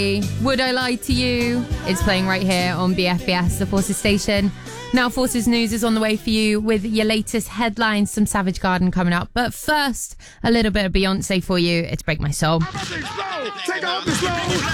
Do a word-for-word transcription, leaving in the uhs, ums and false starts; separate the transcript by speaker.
Speaker 1: Would I Lie to You? It's playing right here on B F B S, the Forces station. Now Forces News is on the way for you with your latest headlines, some Savage Garden coming up. But first, a little bit of Beyonce for you. It's Break My Soul.
Speaker 2: Take off the slow.